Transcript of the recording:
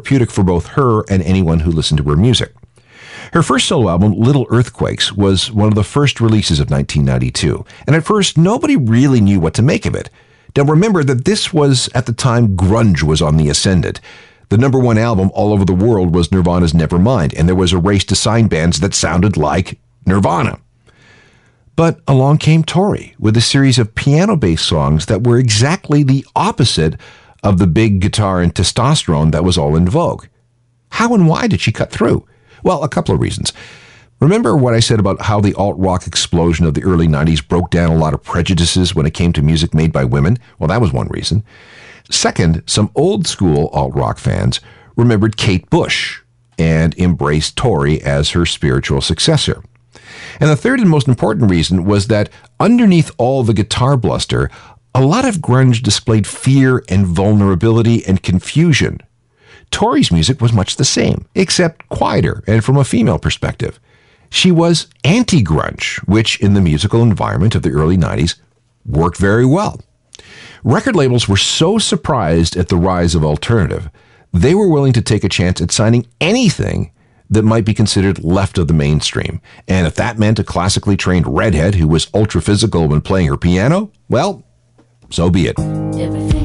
therapeutic for both her and anyone who listened to her music. Her first solo album, Little Earthquakes, was one of the first releases of 1992, and at first nobody really knew what to make of it. Now remember that this was at the time grunge was on the ascendant. The number one album all over the world was Nirvana's Nevermind, and there was a race to sign bands that sounded like Nirvana. But along came Tori with a series of piano-based songs that were exactly the opposite of the big guitar and testosterone that was all in vogue. How and why did she cut through? Well, a couple of reasons. Remember what I said about how the alt-rock explosion of the early 90s broke down a lot of prejudices when it came to music made by women? Well, that was one reason. Second, some old-school alt-rock fans remembered Kate Bush and embraced Tori as her spiritual successor. And the third and most important reason was that underneath all the guitar bluster, a lot of grunge displayed fear and vulnerability and confusion. Tori's music was much the same, except quieter and from a female perspective. She was anti-grunge, which in the musical environment of the early 90s worked very well. Record labels were so surprised at the rise of alternative, they were willing to take a chance at signing anything that might be considered left of the mainstream. And if that meant a classically trained redhead who was ultra-physical when playing her piano, well, so be it.